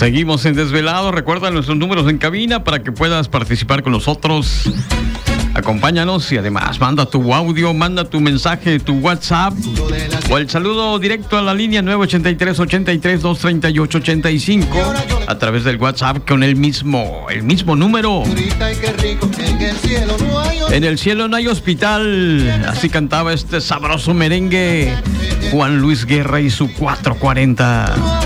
Seguimos en Desvelado. Recuerda nuestros números en cabina para que puedas participar con nosotros. Acompáñanos y además manda tu audio, manda tu mensaje, tu WhatsApp o el saludo directo a la línea 983-83-238-85 a través del WhatsApp con el mismo número. En el cielo no hay hospital. Así cantaba este sabroso merengue Juan Luis Guerra y su 440.